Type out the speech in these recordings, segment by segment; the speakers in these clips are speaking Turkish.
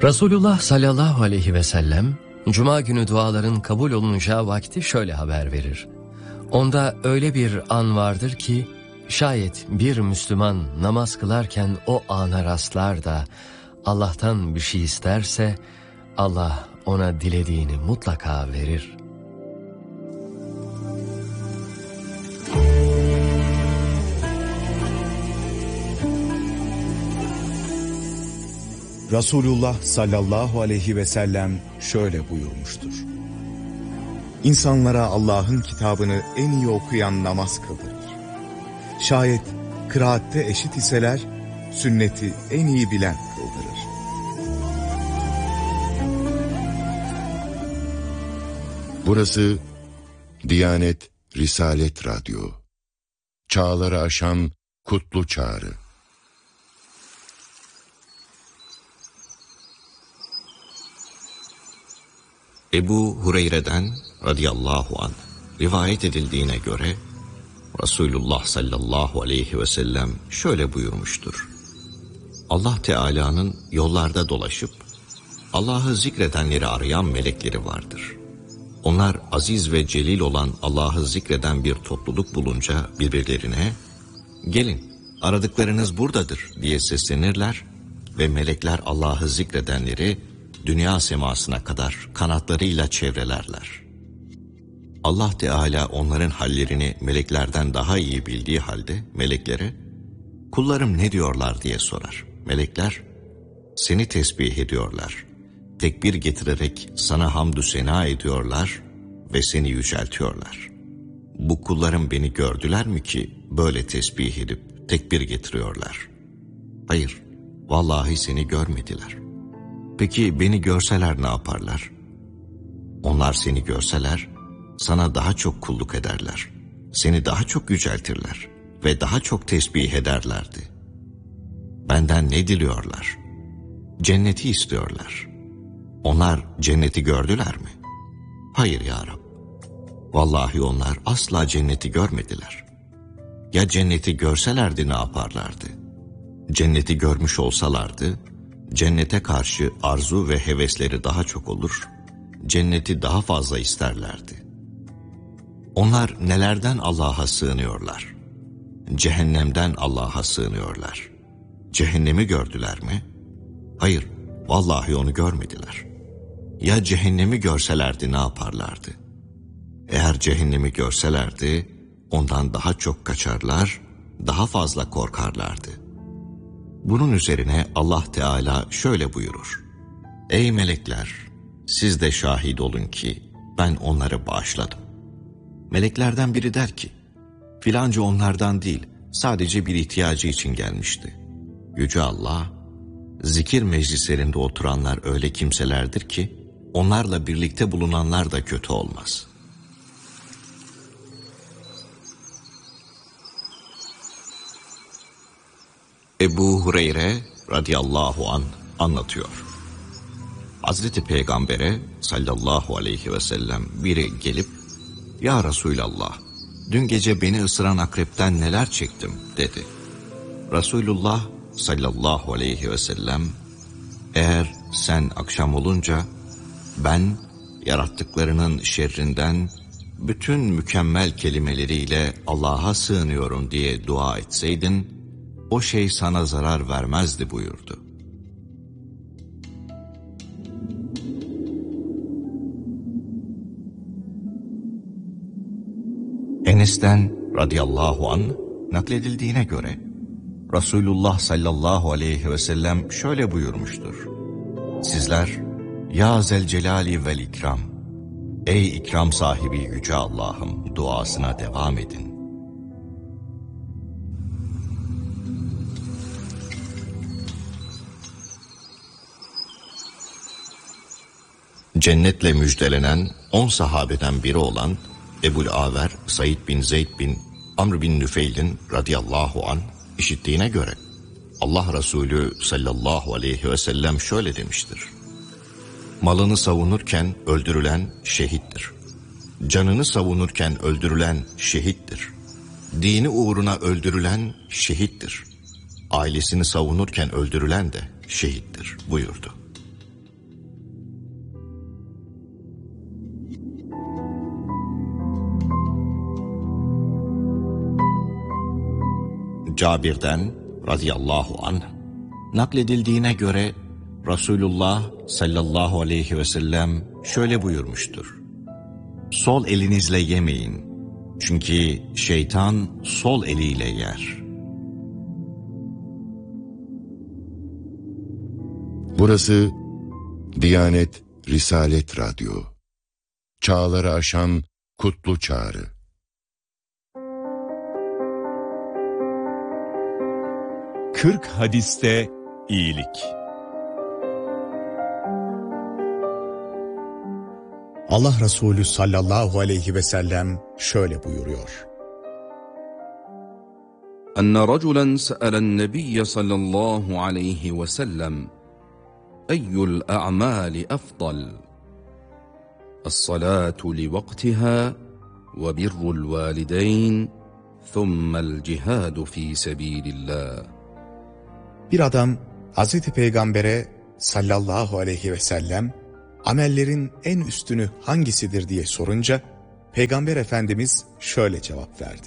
Resulullah sallallahu aleyhi ve sellem, Cuma günü duaların kabul olunacağı vakti şöyle haber verir. Onda öyle bir an vardır ki, şayet bir Müslüman namaz kılarken o ana rastlar da Allah'tan bir şey isterse, Allah ona dilediğini mutlaka verir. Resulullah sallallahu aleyhi ve sellem şöyle buyurmuştur. İnsanlara Allah'ın kitabını en iyi okuyan namaz kıldırır. Şayet kıraatte eşit iseler, sünneti en iyi bilen kıldırır. Burası Diyanet Risalet Radyo. Çağları aşan kutlu çağrı. Ebu Hureyre'den radıyallahu anh rivayet edildiğine göre Resulullah sallallahu aleyhi ve sellem şöyle buyurmuştur. Allah Teala'nın yollarda dolaşıp Allah'ı zikredenleri arayan melekleri vardır. Onlar aziz ve celil olan Allah'ı zikreden bir topluluk bulunca birbirlerine "Gelin, aradıklarınız buradadır" diye seslenirler ve melekler Allah'ı zikredenleri dünya semasına kadar kanatlarıyla çevrelerler. Allah Teala onların hallerini meleklerden daha iyi bildiği halde meleklere "Kullarım ne diyorlar?" diye sorar. Melekler "Seni tesbih ediyorlar, tekbir getirerek sana hamdü sena ediyorlar ve seni yüceltiyorlar. Bu kullarım beni gördüler mi ki böyle tesbih edip tekbir getiriyorlar? Hayır, vallahi seni görmediler. Peki beni görseler ne yaparlar? Onlar seni görseler sana daha çok kulluk ederler, seni daha çok yüceltirler ve daha çok tesbih ederlerdi. Benden ne diliyorlar? Cenneti istiyorlar. Onlar cenneti gördüler mi? Hayır ya Rab. Vallahi onlar asla cenneti görmediler. Ya cenneti görselerdi ne yaparlardı? Cenneti görmüş olsalardı, cennete karşı arzu ve hevesleri daha çok olur, cenneti daha fazla isterlerdi. Onlar nelerden Allah'a sığınıyorlar? Cehennemden Allah'a sığınıyorlar. Cehennemi gördüler mi? Hayır, vallahi onu görmediler. Ya cehennemi görselerdi ne yaparlardı? Eğer cehennemi görselerdi, ondan daha çok kaçarlar, daha fazla korkarlardı. Bunun üzerine Allah Teala şöyle buyurur. Ey melekler, siz de şahit olun ki ben onları bağışladım. Meleklerden biri der ki, filanca onlardan değil, sadece bir ihtiyacı için gelmişti. Yüce Allah, zikir meclislerinde oturanlar öyle kimselerdir ki, onlarla birlikte bulunanlar da kötü olmaz. Ebu Hureyre radıyallahu anh anlatıyor. Hazreti Peygamber'e sallallahu aleyhi ve sellem biri gelip, "Ya Resulallah, dün gece beni ısıran akrepten neler çektim?" dedi. Resulullah sallallahu aleyhi ve sellem, "Eğer sen akşam olunca ben yarattıklarının şerrinden bütün mükemmel kelimeleriyle Allah'a sığınıyorum diye dua etseydin, o şey sana zarar vermezdi" buyurdu. Enes'ten radıyallahu anh nakledildiğine göre Resulullah sallallahu aleyhi ve sellem şöyle buyurmuştur. Sizler ya Zelcelali vel ikram, ey ikram sahibi yüce Allah'ım duasına devam edin. Cennetle müjdelenen 10 sahabeden biri olan Ebul Aver Said bin Zeyd bin Amr bin Nüfeyl'in radıyallahu anh işittiğine göre Allah Resulü sallallahu aleyhi ve sellem şöyle demiştir. Malını savunurken öldürülen şehittir. Canını savunurken öldürülen şehittir. Dini uğruna öldürülen şehittir. Ailesini savunurken öldürülen de şehittir buyurdu. Cabir'den radıyallahu anh nakledildiğine göre Resulullah sallallahu aleyhi ve sellem şöyle buyurmuştur. Sol elinizle yemeyin. Çünkü şeytan sol eliyle yer. Burası Diyanet Risalet Radyo. Çağları aşan kutlu çağrı. Kırk hadiste iyilik. Allah Resulü sallallahu aleyhi ve sellem şöyle buyuruyor. أن رجلا سأل النبي صلى الله عليه وسلم أي الأعمال أفضل الصلاة لوقتها وبر الوالدين ثم الجهاد في سبيل الله. Bir adam Hazreti Peygamber'e sallallahu aleyhi ve sellem amellerin en üstünü hangisidir diye sorunca Peygamber Efendimiz şöyle cevap verdi.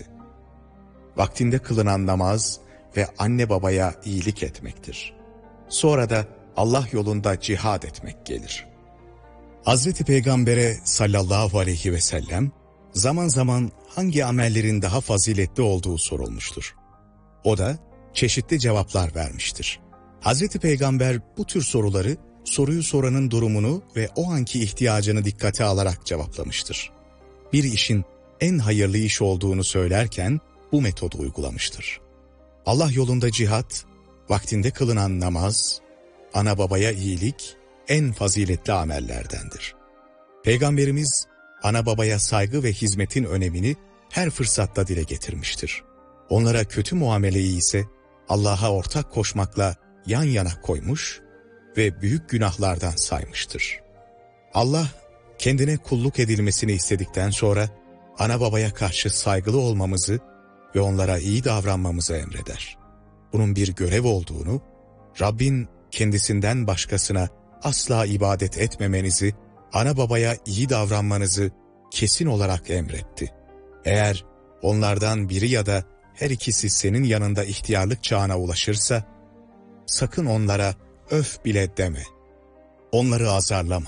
Vaktinde kılınan namaz ve anne babaya iyilik etmektir. Sonra da Allah yolunda cihad etmek gelir. Hazreti Peygamber'e sallallahu aleyhi ve sellem zaman zaman hangi amellerin daha faziletli olduğu sorulmuştur. O da çeşitli cevaplar vermiştir. Hazreti Peygamber bu tür soruları soruyu soranın durumunu ve o anki ihtiyacını dikkate alarak cevaplamıştır. Bir işin en hayırlı iş olduğunu söylerken bu metodu uygulamıştır. Allah yolunda cihat, vaktinde kılınan namaz, ana babaya iyilik en faziletli amellerdendir. Peygamberimiz ana babaya saygı ve hizmetin önemini her fırsatta dile getirmiştir. Onlara kötü muameleyi ise Allah'a ortak koşmakla yan yana koymuş ve büyük günahlardan saymıştır. Allah kendine kulluk edilmesini istedikten sonra ana babaya karşı saygılı olmamızı ve onlara iyi davranmamızı emreder. Bunun bir görev olduğunu, Rabbin kendisinden başkasına asla ibadet etmemenizi, ana babaya iyi davranmanızı kesin olarak emretti. Eğer onlardan biri ya da her ikisi senin yanında ihtiyarlık çağına ulaşırsa, sakın onlara öf bile deme. Onları azarlama.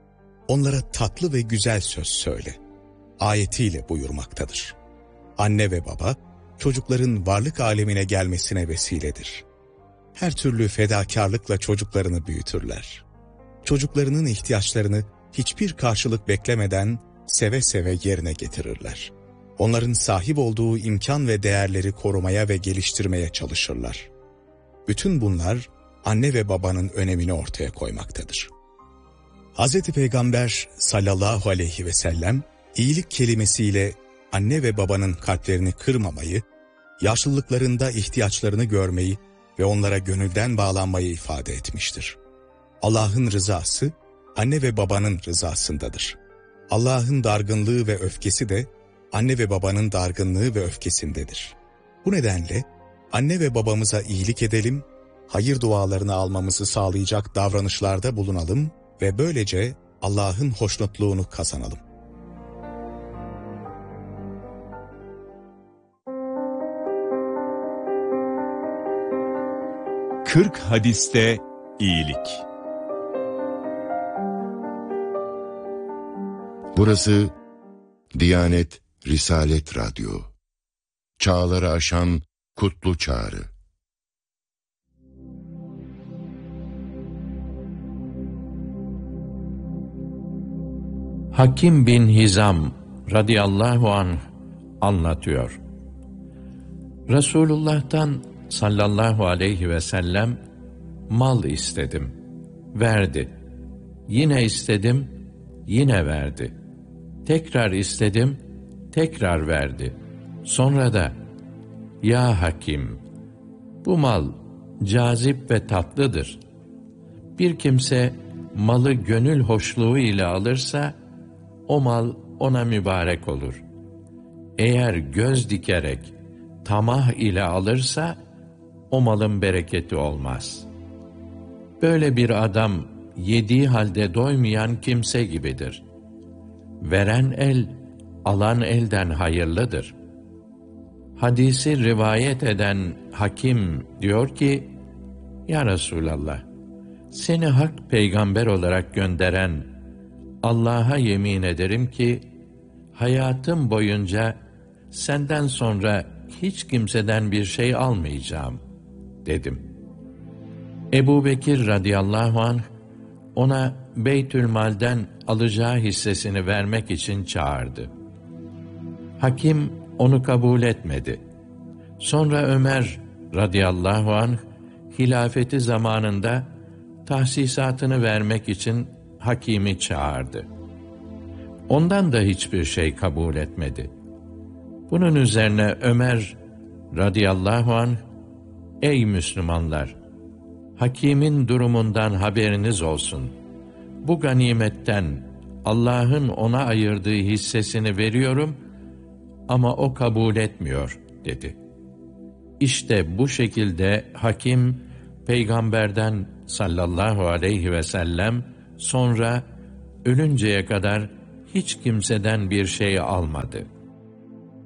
Onlara tatlı ve güzel söz söyle. Ayetiyle buyurmaktadır. Anne ve baba, çocukların varlık alemine gelmesine vesiledir. Her türlü fedakarlıkla çocuklarını büyütürler. Çocuklarının ihtiyaçlarını hiçbir karşılık beklemeden seve seve yerine getirirler. Onların sahip olduğu imkan ve değerleri korumaya ve geliştirmeye çalışırlar. Bütün bunlar anne ve babanın önemini ortaya koymaktadır. Hz. Peygamber sallallahu aleyhi ve sellem iyilik kelimesiyle anne ve babanın kalplerini kırmamayı, yaşlılıklarında ihtiyaçlarını görmeyi ve onlara gönülden bağlanmayı ifade etmiştir. Allah'ın rızası anne ve babanın rızasındadır. Allah'ın dargınlığı ve öfkesi de anne ve babanın dargınlığı ve öfkesindedir. Bu nedenle anne ve babamıza iyilik edelim, hayır dualarını almamızı sağlayacak davranışlarda bulunalım ve böylece Allah'ın hoşnutluğunu kazanalım. Kırk hadiste iyilik. Burası Diyanet Risalet Radyo. Çağları aşan kutlu çağrı. Hakim bin Hizam radıyallahu anh anlatıyor. Resulullah'tan sallallahu aleyhi ve sellem mal istedim, verdi. Yine istedim, yine verdi. Tekrar istedim, tekrar verdi. Sonra da, ya Hakim, bu mal cazip ve tatlıdır. Bir kimse malı gönül hoşluğu ile alırsa, o mal ona mübarek olur. Eğer göz dikerek, tamah ile alırsa, o malın bereketi olmaz. Böyle bir adam, yediği halde doymayan kimse gibidir. Veren el, alan elden hayırlıdır. Hadisi rivayet eden Hakim diyor ki, Ya Resulallah, seni hak peygamber olarak gönderen Allah'a yemin ederim ki, hayatım boyunca senden sonra hiç kimseden bir şey almayacağım, dedim. Ebu Bekir radıyallahu anh, ona Beytülmal'den alacağı hissesini vermek için çağırdı. Hakim onu kabul etmedi. Sonra Ömer radıyallahu anh, hilafeti zamanında tahsisatını vermek için Hakim'i çağırdı. Ondan da hiçbir şey kabul etmedi. Bunun üzerine Ömer radıyallahu anh, Ey Müslümanlar! Hakim'in durumundan haberiniz olsun. Bu ganimetten Allah'ın ona ayırdığı hissesini veriyorum ama o kabul etmiyor, dedi. İşte bu şekilde Hakim, Peygamberden sallallahu aleyhi ve sellem sonra ölünceye kadar hiç kimseden bir şey almadı.